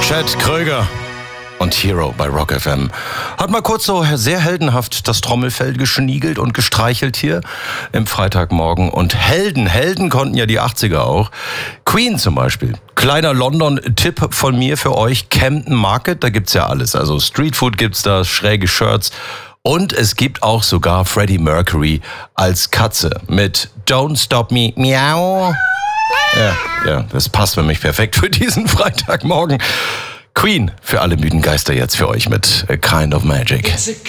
Chad Kröger und Hero bei Rock FM. Hat mal kurz so sehr heldenhaft das Trommelfell geschniegelt und gestreichelt hier im Freitagmorgen. Und Helden konnten ja die 80er auch. Queen zum Beispiel. Kleiner London-Tipp von mir für euch. Camden Market, da gibt's ja alles. Also Streetfood gibt's da, schräge Shirts. Und es gibt auch sogar Freddie Mercury als Katze mit Don't Stop Me, Miau. Ja, das passt für mich perfekt für diesen Freitagmorgen. Queen für alle müden Geister jetzt für euch mit A Kind of Magic.